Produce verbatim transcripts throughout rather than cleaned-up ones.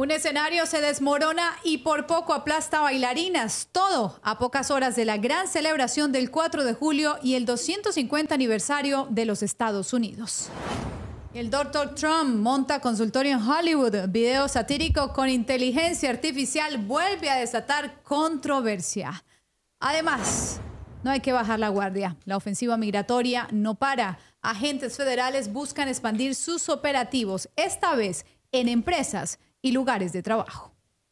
Un escenario se desmorona y por poco aplasta bailarinas. Todo a pocas horas de la gran celebración del cuatro de julio y el doscientos cincuenta aniversario de los Estados Unidos. El doctor Trump monta consultorio en Hollywood. Video satírico con inteligencia artificial vuelve a desatar controversia. Además, no hay que bajar la guardia. La ofensiva migratoria no para. Agentes federales buscan expandir sus operativos, esta vez en empresas y lugares de trabajo.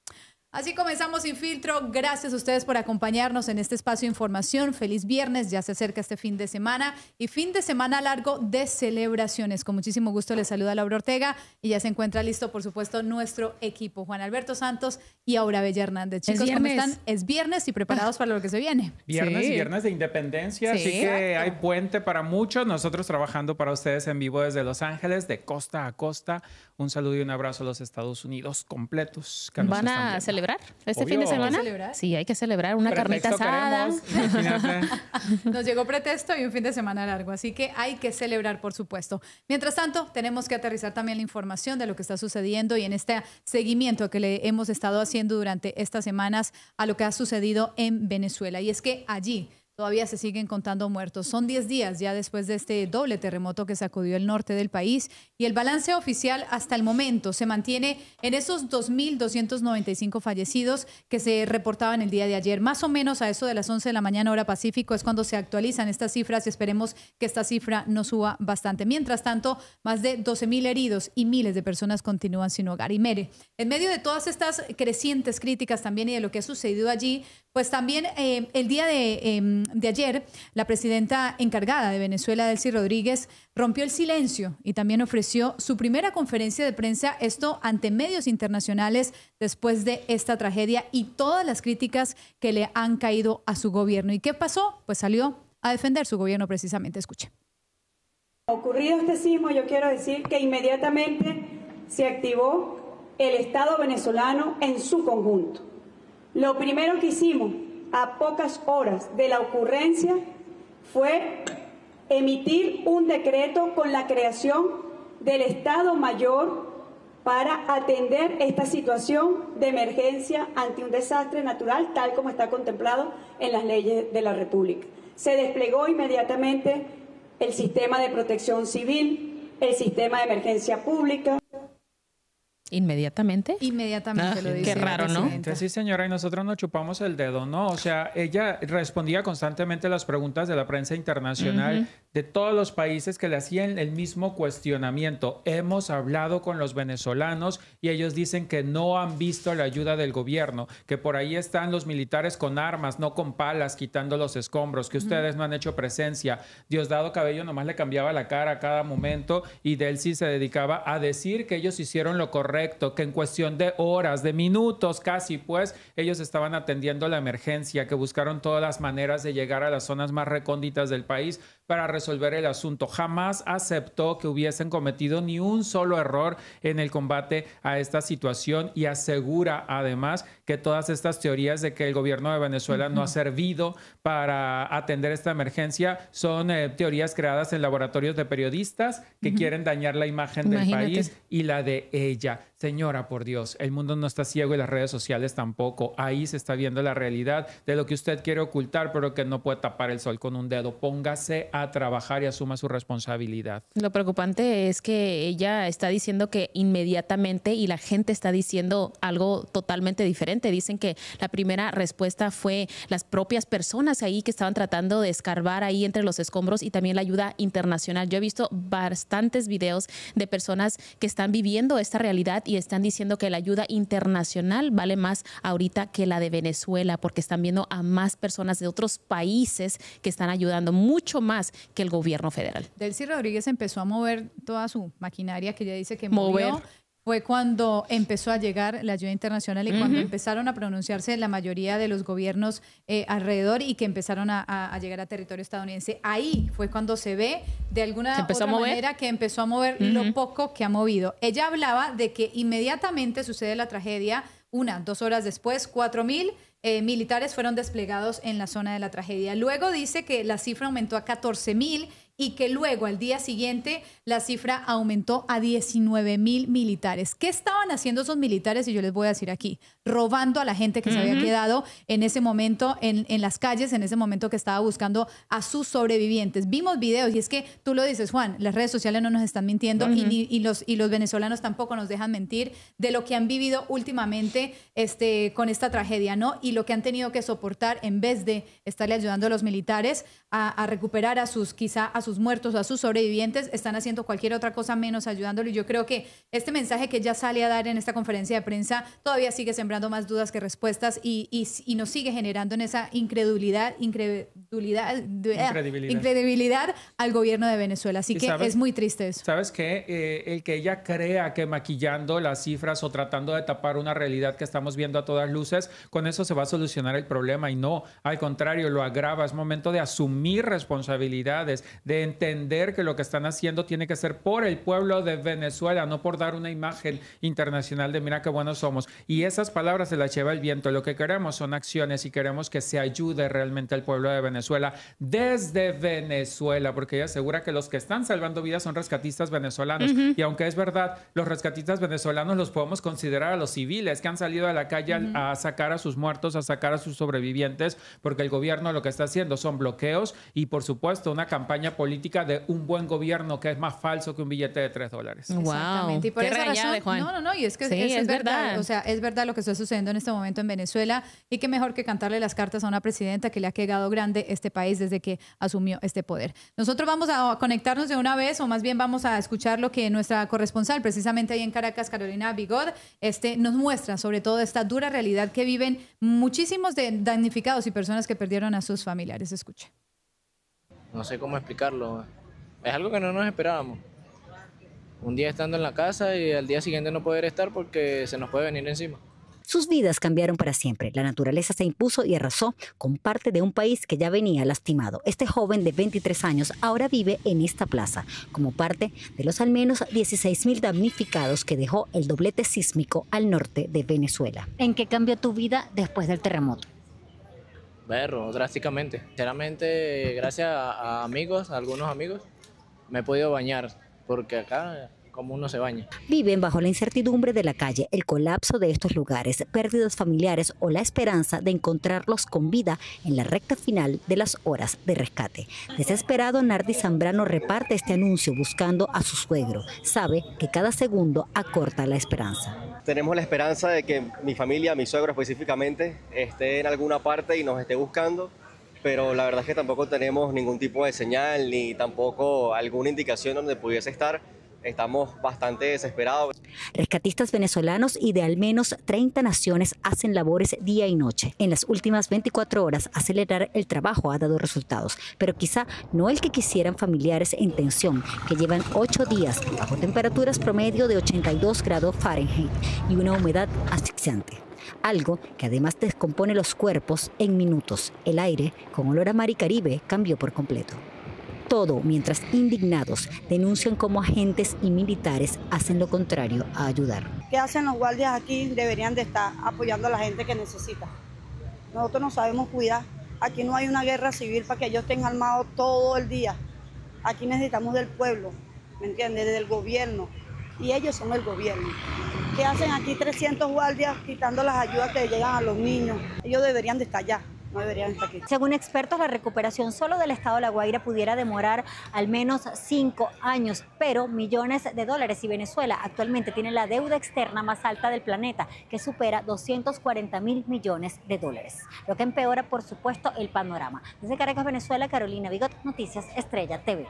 Así comenzamos Sin Filtro. Gracias a ustedes por acompañarnos en este espacio de información. Feliz viernes, ya se acerca este fin de semana y fin de semana largo de celebraciones. Con muchísimo gusto les saluda Laura Ortega y ya se encuentra listo, por supuesto, nuestro equipo. Juan Alberto Santos y Aura Bella Hernández. Chicos, ¿cómo están? Es viernes y preparados para lo que se viene. Viernes, sí. viernes de independencia, sí, así que exacto. hay puente para muchos. Nosotros trabajando para ustedes en vivo desde Los Ángeles, de costa a costa. Un saludo y un abrazo a los Estados Unidos completos. Que ¿Van a celebrar este Obvio. fin de semana? ¿Hay que celebrar? Sí, hay que celebrar una Pretexto carnita asada. queremos, imagínate. Nos llegó pretexto y un fin de semana largo, así que hay que celebrar, por supuesto. Mientras tanto, tenemos que aterrizar también la información de lo que está sucediendo y en este seguimiento que le hemos estado haciendo durante estas semanas a lo que ha sucedido en Venezuela. Y es que allí todavía se siguen contando muertos. Son diez días ya después de este doble terremoto que sacudió el norte del país y el balance oficial hasta el momento se mantiene en esos dos mil doscientos noventa y cinco fallecidos que se reportaban el día de ayer. Más o menos a eso de las once de la mañana hora Pacífico es cuando se actualizan estas cifras y esperemos que esta cifra no suba bastante. Mientras tanto, más de doce mil heridos y miles de personas continúan sin hogar. Y mire, en medio de todas estas crecientes críticas también y de lo que ha sucedido allí, pues también eh, el día de, eh, de ayer, la presidenta encargada de Venezuela, Delcy Rodríguez, rompió el silencio y también ofreció su primera conferencia de prensa, esto ante medios internacionales después de esta tragedia y todas las críticas que le han caído a su gobierno. ¿Y qué pasó? Pues salió a defender su gobierno precisamente. Escuche. Ocurrido este sismo, yo quiero decir que inmediatamente se activó el Estado venezolano en su conjunto. Lo primero que hicimos a pocas horas de la ocurrencia fue emitir un decreto con la creación del Estado Mayor para atender esta situación de emergencia ante un desastre natural, tal como está contemplado en las leyes de la República. Se desplegó inmediatamente el sistema de protección civil, el sistema de emergencia pública. ¿Inmediatamente? Inmediatamente Ah, lo dice. qué raro, ¿no? Sí, señora, y nosotros nos chupamos el dedo, ¿no? O sea, ella respondía constantemente a las preguntas de la prensa internacional, uh-huh, de todos los países que le hacían el mismo cuestionamiento. Hemos hablado con los venezolanos y ellos dicen que no han visto la ayuda del gobierno, que por ahí están los militares con armas, no con palas, quitando los escombros, que ustedes uh-huh. no han hecho presencia. Diosdado Cabello nomás le cambiaba la cara a cada momento y Delcy se dedicaba a decir que ellos hicieron lo correcto, que en cuestión de horas, de minutos casi, pues, ellos estaban atendiendo la emergencia, que buscaron todas las maneras de llegar a las zonas más recónditas del país para resolver el asunto. Jamás aceptó que hubiesen cometido ni un solo error en el combate a esta situación y asegura además que todas estas teorías de que el gobierno de Venezuela uh-huh. no ha servido para atender esta emergencia son eh, teorías creadas en laboratorios de periodistas que uh-huh. quieren dañar la imagen Imagínate. del país y la de ella. Señora, por Dios, el mundo no está ciego y las redes sociales tampoco. Ahí se está viendo la realidad de lo que usted quiere ocultar, pero que no puede tapar el sol con un dedo. Póngase a trabajar y asuma su responsabilidad. Lo preocupante es que ella está diciendo que inmediatamente y la gente está diciendo algo totalmente diferente. Dicen que la primera respuesta fue las propias personas ahí que estaban tratando de escarbar ahí entre los escombros y también la ayuda internacional. Yo he visto bastantes videos de personas que están viviendo esta realidad y están diciendo que la ayuda internacional vale más ahorita que la de Venezuela porque están viendo a más personas de otros países que están ayudando mucho más que el gobierno federal. Delcy Rodríguez empezó a mover toda su maquinaria que ella dice que movió. Mover. Fue cuando empezó a llegar la ayuda internacional y uh-huh. cuando empezaron a pronunciarse la mayoría de los gobiernos eh, alrededor y que empezaron a, a, a llegar a territorio estadounidense. Ahí fue cuando se ve de alguna otra manera que empezó a mover uh-huh. lo poco que ha movido. Ella hablaba de que inmediatamente sucede la tragedia, una, dos horas después, cuatro mil eh, militares fueron desplegados en la zona de la tragedia. Luego dice que la cifra aumentó a catorce mil y que luego al día siguiente la cifra aumentó a diecinueve mil militares. ¿Qué estaban haciendo esos militares? Y yo les voy a decir aquí, robando a la gente que uh-huh. se había quedado en ese momento en, en las calles, en ese momento que estaba buscando a sus sobrevivientes. Vimos videos y es que tú lo dices, Juan, las redes sociales no nos están mintiendo uh-huh. y, ni, y, los, y los venezolanos tampoco nos dejan mentir de lo que han vivido últimamente este, con esta tragedia, ¿no? Y lo que han tenido que soportar en vez de estarle ayudando a los militares a, a recuperar a sus, quizá a sus muertos o a sus sobrevivientes, están haciendo cualquier otra cosa menos ayudándolo. Y yo creo que este mensaje que ya sale a dar en esta conferencia de prensa todavía sigue sembrando más dudas que respuestas y, y, y nos sigue generando en esa incredulidad, incredulidad, incredibilidad. incredibilidad al gobierno de Venezuela. Así que sabes, es muy triste eso. ¿Sabes qué? Eh, el que ella crea que maquillando las cifras o tratando de tapar una realidad que estamos viendo a todas luces, con eso se va a solucionar el problema y no, al contrario, lo agrava. Es momento de asumir responsabilidades, de entender que lo que están haciendo tiene que ser por el pueblo de Venezuela, no por dar una imagen internacional de mira qué buenos somos. Y esas palabras se las lleva el viento. Lo que queremos son acciones y queremos que se ayude realmente al pueblo de Venezuela desde Venezuela, porque ella asegura que los que están salvando vidas son rescatistas venezolanos. Uh-huh. Y aunque es verdad, los rescatistas venezolanos los podemos considerar a los civiles que han salido a la calle uh-huh. a sacar a sus muertos, a sacar a sus sobrevivientes, porque el gobierno lo que está haciendo son bloqueos y, por supuesto, una campaña política de un buen gobierno que es más falso que un billete de tres dólares. Wow. Exactamente. Y por Qué esa rayada, razón, Juan. no, no, no, y es que sí, es, es, es verdad. verdad. O sea, es verdad lo que está sucediendo en este momento en Venezuela y qué mejor que cantarle las cartas a una presidenta que le ha quedado grande este país desde que asumió este poder. Nosotros vamos a conectarnos de una vez, o más bien vamos a escuchar lo que nuestra corresponsal, precisamente ahí en Caracas, Carolina Bigod, este, nos muestra sobre todo esta dura realidad que viven muchísimos de damnificados y personas que perdieron a sus familiares. Escuche. No sé cómo explicarlo. Es algo que no nos esperábamos. Un día estando en la casa y al día siguiente no poder estar porque se nos puede venir encima. Sus vidas cambiaron para siempre. La naturaleza se impuso y arrasó con parte de un país que ya venía lastimado. Este joven de veintitrés años ahora vive en esta plaza, como parte de los al menos dieciséis mil damnificados que dejó el doblete sísmico al norte de Venezuela. ¿En qué cambió tu vida después del terremoto? Berro, drásticamente. Sinceramente, gracias a, a amigos, a algunos amigos, me he podido bañar, porque acá como uno se baña. Viven bajo la incertidumbre de la calle, el colapso de estos lugares, pérdidas familiares o la esperanza de encontrarlos con vida en la recta final de las horas de rescate. Desesperado, Nardi Zambrano reparte este anuncio buscando a su suegro. Sabe que cada segundo acorta la esperanza. Tenemos la esperanza de que mi familia, mi suegro específicamente, esté en alguna parte y nos esté buscando, pero la verdad es que tampoco tenemos ningún tipo de señal ni tampoco alguna indicación donde pudiese estar. Estamos bastante desesperados. Rescatistas venezolanos y de al menos treinta naciones hacen labores día y noche. En las últimas veinticuatro horas, acelerar el trabajo ha dado resultados, pero quizá no el que quisieran familiares en tensión, que llevan ocho días bajo temperaturas promedio de ochenta y dos grados Fahrenheit y una humedad asfixiante. Algo que además descompone los cuerpos en minutos. El aire, con olor a mar y Caribe, cambió por completo. Todo mientras indignados denuncian cómo agentes y militares hacen lo contrario a ayudar. ¿Qué hacen los guardias aquí? Deberían de estar apoyando a la gente que necesita. Nosotros no sabemos cuidar. Aquí no hay una guerra civil para que ellos estén armados todo el día. Aquí necesitamos del pueblo, ¿me entiendes? Del gobierno. Y ellos son el gobierno. ¿Qué hacen aquí trescientos guardias quitando las ayudas que llegan a los niños? Ellos deberían de estar allá. No deberían estar aquí. Según expertos, la recuperación solo del estado de La Guaira pudiera demorar al menos cinco años, pero millones de dólares, y Venezuela actualmente tiene la deuda externa más alta del planeta, que supera doscientos cuarenta mil millones de dólares, lo que empeora, por supuesto, el panorama. Desde Caracas, Venezuela, Carolina Bigod, Noticias Estrella T V.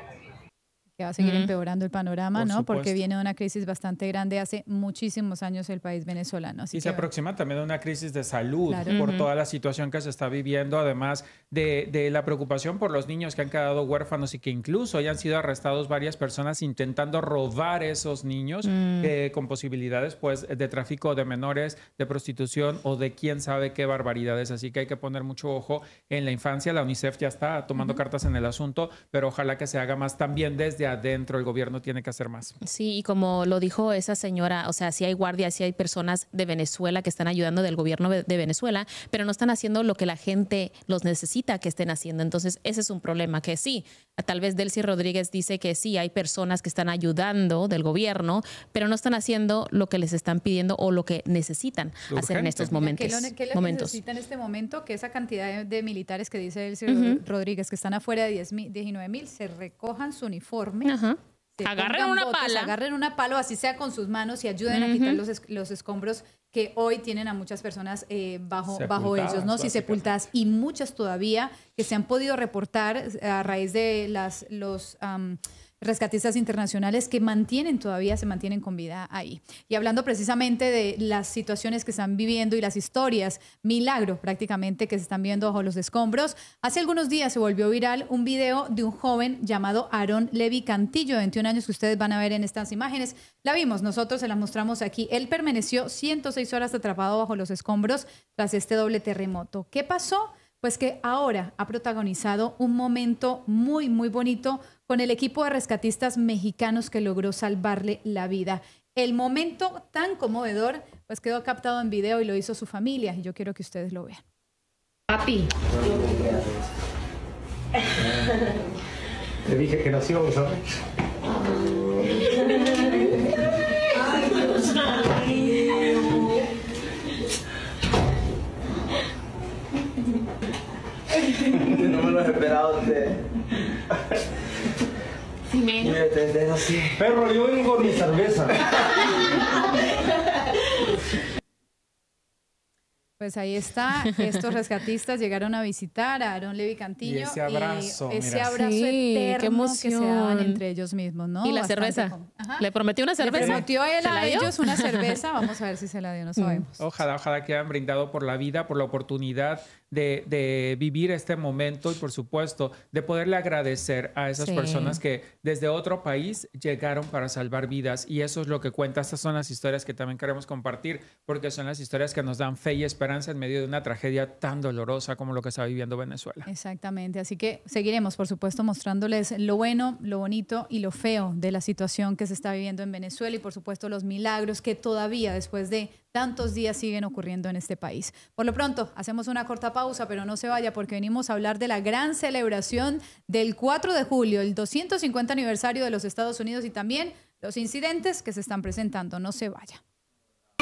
Que va a seguir mm. empeorando el panorama, Por ¿no? supuesto. Porque viene de una crisis bastante grande hace muchísimos años el país venezolano. Así y que se va. aproxima también a una crisis de salud Claro. por Uh-huh. toda la situación que se está viviendo, además de, de la preocupación por los niños que han quedado huérfanos y que incluso hayan sido arrestados varias personas intentando robar esos niños Mm. eh, con posibilidades pues de tráfico de menores, de prostitución o de quién sabe qué barbaridades. Así que hay que poner mucho ojo en la infancia. La UNICEF ya está tomando uh-huh. cartas en el asunto, pero ojalá que se haga más también desde desde adentro el gobierno tiene que hacer más. Sí, y como lo dijo esa señora, o sea, sí hay guardias, sí hay personas de Venezuela que están ayudando del gobierno de Venezuela, pero no están haciendo lo que la gente los necesita que estén haciendo. Entonces, ese es un problema que sí, tal vez Delcy Rodríguez dice que sí, hay personas que están ayudando del gobierno, pero no están haciendo lo que les están pidiendo o lo que necesitan Urgente. hacer en estos momentos. ¿Qué lo, qué lo momentos. necesita en este momento? Que esa cantidad de, de militares que dice Delcy Uh-huh. Rodríguez, que están afuera de diecinueve mil, se recojan su uniforme. Ajá. Se Agarren una botes, pala. Agarren una pala, así sea con sus manos, y ayuden Uh-huh. a quitar los, es, los escombros que hoy tienen a muchas personas eh, bajo, bajo ellos, ¿no? Sí, sepultadas. Y muchas todavía que se han podido reportar a raíz de las, los um, rescatistas internacionales que mantienen todavía, se mantienen con vida ahí. Y hablando precisamente de las situaciones que están viviendo y las historias, milagro prácticamente que se están viendo bajo los escombros, hace algunos días se volvió viral un video de un joven llamado Aarón Levi Cantillo, de veintiún años, que ustedes van a ver en estas imágenes. La vimos, nosotros se la mostramos aquí. Él permaneció ciento seis horas atrapado bajo los escombros tras este doble terremoto. ¿Qué pasó? Pues que ahora ha protagonizado un momento muy, muy bonito con el equipo de rescatistas mexicanos que logró salvarle la vida. El momento tan conmovedor, pues quedó captado en video y lo hizo su familia. Y yo quiero que ustedes lo vean. Papi. Te dije que no se iba a usar. No me lo esperaba usted. Sí, me. Mira, te dejo así. Perro, yo vengo con mi cerveza. Pues ahí está, estos rescatistas llegaron a visitar a Aarón Levi Cantillo. Y ese abrazo, y ese mira. abrazo Sí, eterno qué emoción. que se daban entre ellos mismos, ¿no? Y la Bastante cerveza. con- Ajá. Le prometió una Le cerveza. prometió él ¿Se a la dio? ellos una cerveza. Vamos a ver si se la dio, no sabemos. Ojalá, ojalá que hayan brindado por la vida, por la oportunidad de, de vivir este momento y, por supuesto, de poderle agradecer a esas Sí. personas que desde otro país llegaron para salvar vidas. Y eso es lo que cuenta. Estas son las historias que también queremos compartir, porque son las historias que nos dan fe y esperanza en medio de una tragedia tan dolorosa como lo que está viviendo Venezuela. Exactamente, así que seguiremos, por supuesto, mostrándoles lo bueno, lo bonito y lo feo de la situación que se está viviendo en Venezuela y, por supuesto, los milagros que todavía, después de tantos días, siguen ocurriendo en este país. Por lo pronto, hacemos una corta pausa, pero no se vaya porque venimos a hablar de la gran celebración del cuatro de julio, el doscientos cincuenta aniversario de los Estados Unidos y también los incidentes que se están presentando. No se vaya.